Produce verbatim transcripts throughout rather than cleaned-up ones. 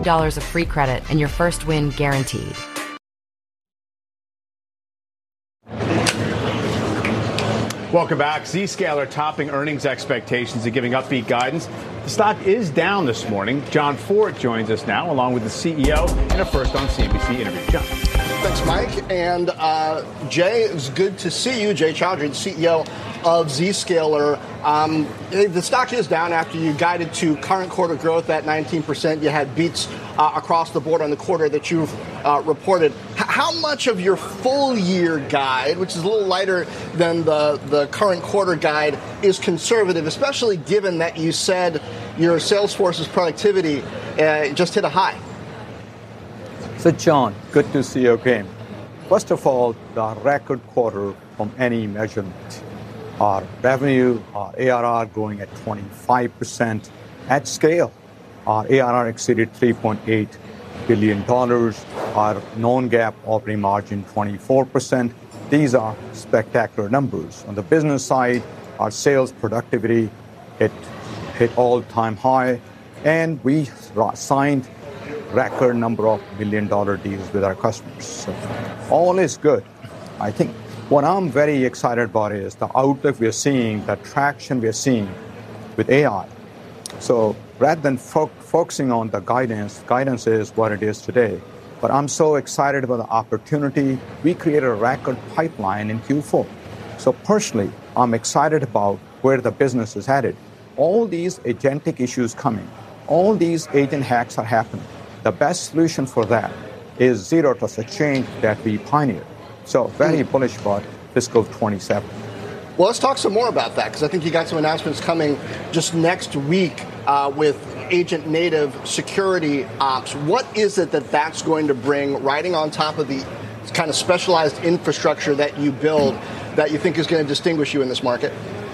dollars of free credit and your first win guaranteed. Welcome back. Zscaler topping earnings expectations and giving upbeat guidance. The stock is down this morning. John Ford joins us now, along with the C E O, in a first on C N B C interview. John. Thanks, Mike. And uh, Jay, it's good to see you. Jay Chaudhry, the C E O of Zscaler. Um, the stock is down after you guided to current quarter growth at nineteen percent. You had beats uh, across the board on the quarter that you've uh, reported. H- how much of your full year guide, which is a little lighter than the, the current quarter guide, is conservative, especially given that you said your Salesforce's productivity uh, just hit a high? So, John, good to see you again. First of all, the record quarter from any measurement. Our revenue, our A R R growing at twenty-five percent at scale. Our A R R exceeded three point eight billion dollars. Our non-GAAP operating margin, twenty-four percent. These are spectacular numbers. On the business side, our sales productivity hit, hit all-time high, and we signed record number of million-dollar deals with our customers. So all is good. I think what I'm very excited about is the outlook we're seeing, the traction we're seeing with A I. So rather than fo- focusing on the guidance, guidance is what it is today. But I'm so excited about the opportunity. We created a record pipeline in Q four. So personally, I'm excited about where the business is headed. All these agentic issues coming, all these agent hacks are happening. The best solution for that is Zero Trust Exchange that we pioneered. So very mm. bullish about fiscal twenty-seven. Well, let's talk some more about that, because I think you got some announcements coming just next week uh, with agent native security ops. What is it that that's going to bring, riding on top of the kind of specialized infrastructure that you build, that you think is going to distinguish you in this market?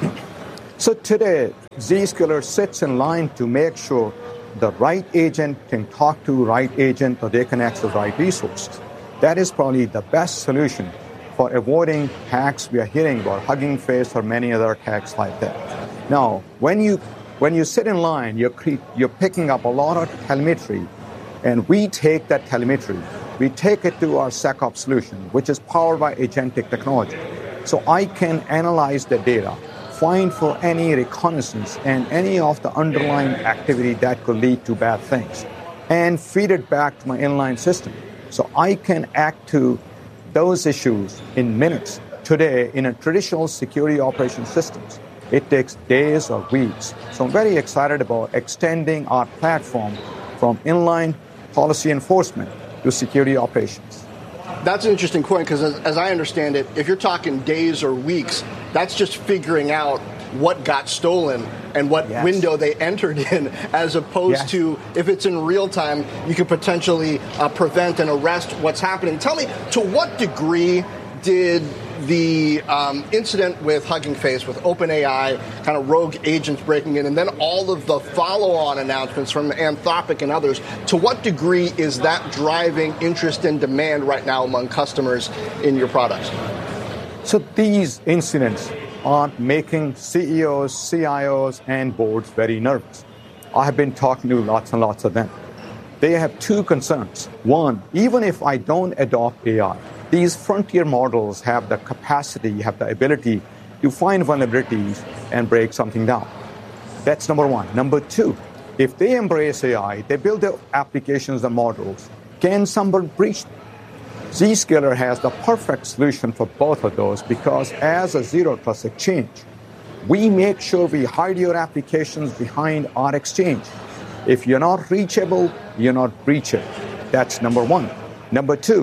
So today, Zscaler sits in line to make sure the right agent can talk to right agent, or they can access right resources. That is probably the best solution for avoiding hacks we are hearing about, Hugging Face or many other attacks like that. Now, when you when you sit in line, you're cre- you're picking up a lot of telemetry, and we take that telemetry, we take it to our SecOps solution, which is powered by agentic technology. So I can analyze the data, find for any reconnaissance and any of the underlying activity that could lead to bad things, and feed it back to my inline system. So I can act to those issues in minutes. Today, in a traditional security operations systems, it takes days or weeks. So I'm very excited about extending our platform from inline policy enforcement to security operations. That's an interesting point, because as, as I understand it, if you're talking days or weeks, that's just figuring out what got stolen and what yes. window they entered in, as opposed yes. to if it's in real time, you can potentially uh, prevent and arrest what's happening. Tell me, to what degree did the um, incident with Hugging Face, with OpenAI, kind of rogue agents breaking in, and then all of the follow-on announcements from Anthropic and others, to what degree is that driving interest and demand right now among customers in your products? So these incidents are making C E Os, C I Os, and boards very nervous. I have been talking to lots and lots of them. They have two concerns. One, even if I don't adopt A I, these frontier models have the capacity, have the ability to find vulnerabilities and break something down. That's number one. Number two, if they embrace A I, they build their applications and models, can someone breach them? Zscaler has the perfect solution for both of those, because as a Zero Trust Exchange, we make sure we hide your applications behind our exchange. If you're not reachable, you're not breachable. That's number one. Number two,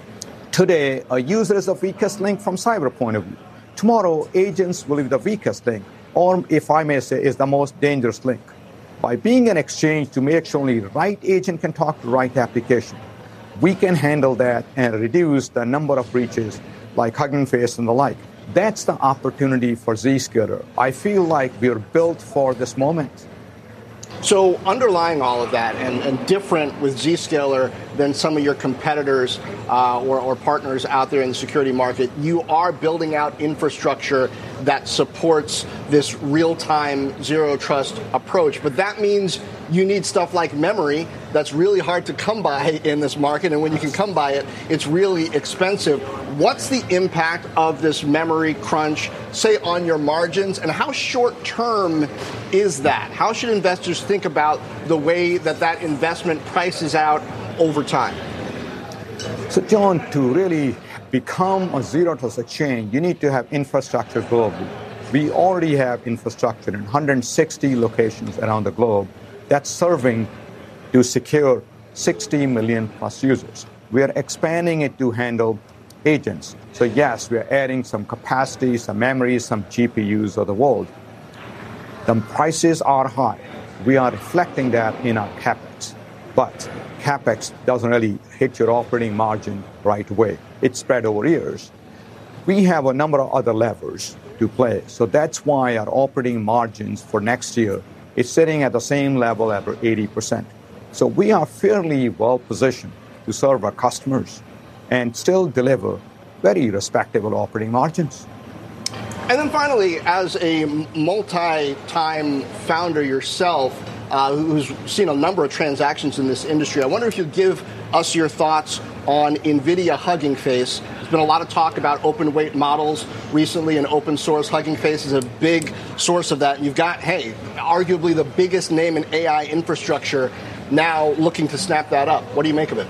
today, a user is the weakest link from cyber point of view. Tomorrow, agents will be the weakest link, or if I may say, is the most dangerous link. By being an exchange to make sure only the right agent can talk to the right application, we can handle that and reduce the number of breaches like Hugging Face and the like. That's the opportunity for Zscaler. I feel like we're built for this moment. So underlying all of that, and, and different with Zscaler than some of your competitors uh, or, or partners out there in the security market, you are building out infrastructure that supports this real-time zero trust approach. But that means you need stuff like memory that's really hard to come by in this market, and when you can come by it, it's really expensive. What's the impact of this memory crunch, say, on your margins, and how short-term is that? How should investors think about the way that that investment prices out over time? So, John, to really become a zero-trust exchange, you need to have infrastructure globally. We already have infrastructure in one hundred sixty locations around the globe that's serving to secure sixty million plus users. We are expanding it to handle agents. So yes, we are adding some capacity, some memory, some G P Us of the world. The prices are high. We are reflecting that in our CapEx. But CapEx doesn't really hit your operating margin right away. It's spread over years. We have a number of other levers to play. So that's why our operating margins for next year is sitting at the same level at eighty percent. So we are fairly well positioned to serve our customers and still deliver very respectable operating margins. And then finally, as a multi-time founder yourself, uh, who's seen a number of transactions in this industry, I wonder if you'd give us your thoughts on NVIDIA Hugging Face. There's been a lot of talk about open weight models recently, and open source. Hugging Face is a big source of that. And you've got, hey, arguably the biggest name in A I infrastructure now looking to snap that up. What do you make of it?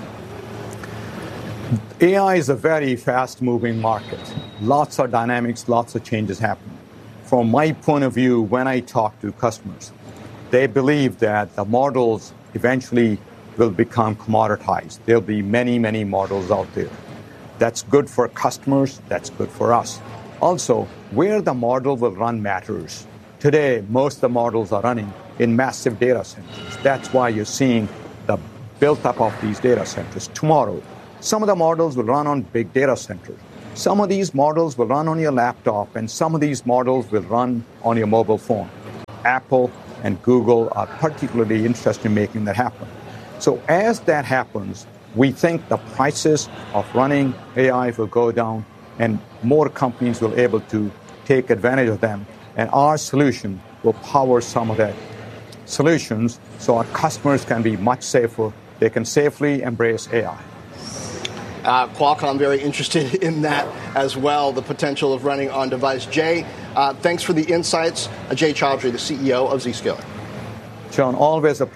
A I is a very fast-moving market. Lots of dynamics, lots of changes happening. From my point of view, when I talk to customers, they believe that the models eventually will become commoditized. There'll be many, many models out there. That's good for customers. That's good for us. Also, where the model will run matters. Today, most of the models are running in massive data centers. That's why you're seeing the built-up of these data centers. Tomorrow, some of the models will run on big data centers. Some of these models will run on your laptop, and some of these models will run on your mobile phone. Apple and Google are particularly interested in making that happen. So as that happens, we think the prices of running A I will go down, and more companies will be able to take advantage of them. And our solution will power some of that solutions so our customers can be much safer. They can safely embrace A I. Uh, Qualcomm very interested in that as well, the potential of running on device. Jay, uh, thanks for the insights. Uh, Jay Chaudhry, the C E O of Zscaler. John, always a